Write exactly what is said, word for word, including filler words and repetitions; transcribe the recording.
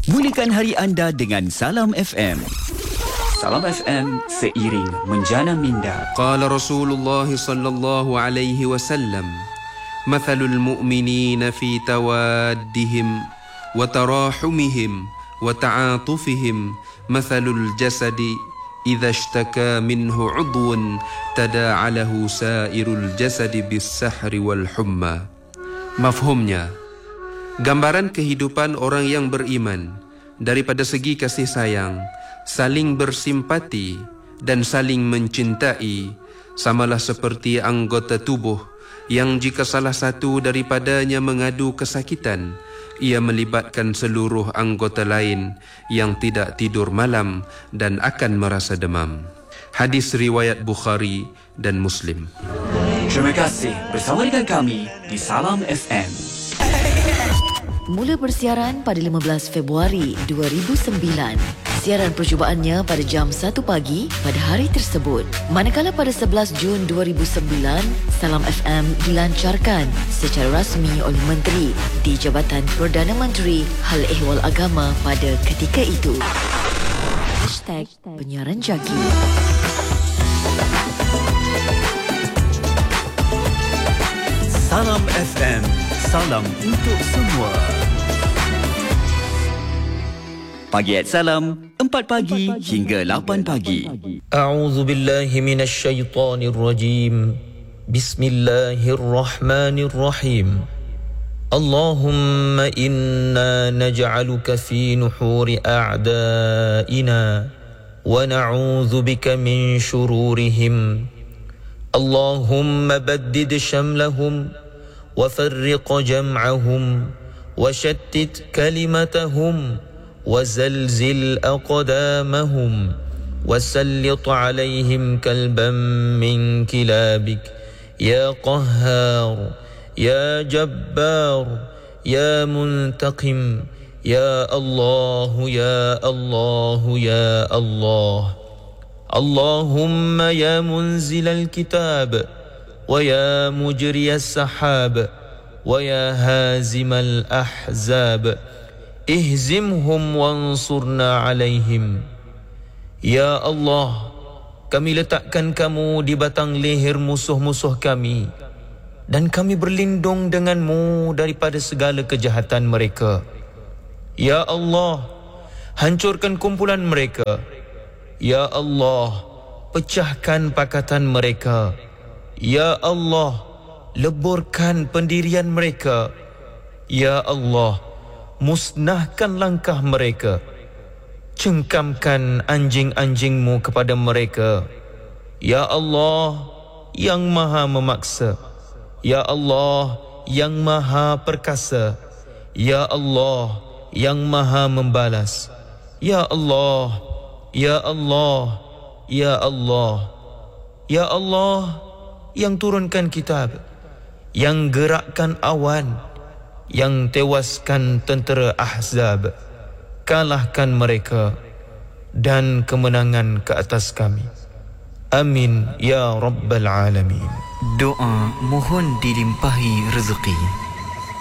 Mulakan hari anda dengan Salam F M. Salam F M, seiring menjana minda. Qala Rasulullah sallallahu alaihi wasallam, mathalul mu'minina fi tawaddihim wa tarahumihim wa ta'atufihim mathalul jasadi idza ishtaka minhu 'udwun tada'alahu sa'irul jasadi bis-sahri wal humma. Mafhumnya, gambaran kehidupan orang yang beriman daripada segi kasih sayang, saling bersimpati dan saling mencintai samalah seperti anggota tubuh yang jika salah satu daripadanya mengadu kesakitan, ia melibatkan seluruh anggota lain yang tidak tidur malam dan akan merasa demam. Hadis riwayat Bukhari dan Muslim. Terima kasih bersama dengan kami di Salam F M. Mula bersiaran pada lima belas Februari dua ribu sembilan. Siaran percubaannya pada jam satu pagi pada hari tersebut. Manakala pada sebelas Jun dua ribu sembilan, Salam F M dilancarkan secara rasmi oleh Menteri di Jabatan Perdana Menteri Hal Ehwal Agama pada ketika itu. Hashtag Penyiaran Jaki. Salam F M, salam untuk semua. Pagi at Salam, empat pagi hingga lapan pagi. A'udzu billahi minasy syaithanir rajim. Bismillahirrahmanirrahim. Allahumma inna naj'aluka fi nuhuri a'da'ina wa na'udzu bika min shururihim. Allahumma baddid shamlahum wa farriq jam'ahum wa shattit kalimatahum وزلزل أقدامهم وسلط عليهم كلبا من كلابك يا قهار يا جبار يا منتقم يا الله يا الله يا الله اللهم يا منزل الكتاب ويا مجري السحاب ويا هازم الأحزاب ihzimhum wansurna alaihim. Ya Allah, kami letakkan kamu di batang leher musuh-musuh kami dan kami berlindung denganmu daripada segala kejahatan mereka. Ya Allah, hancurkan kumpulan mereka. Ya Allah, pecahkan pakatan mereka. Ya Allah, leburkan pendirian mereka. Ya Allah, musnahkan langkah mereka. Cengkamkan anjing-anjingmu kepada mereka. Ya Allah, yang maha memaksa. Ya Allah, yang maha perkasa. Ya Allah, yang maha membalas. Ya Allah, Ya Allah, Ya Allah, Ya Allah, yang turunkan kitab, yang gerakkan awan, yang tewaskan tentera Ahzab, kalahkan mereka dan kemenangan ke atas kami. Amin ya Rabbal Alamin. Doa mohon dilimpahi rezeki.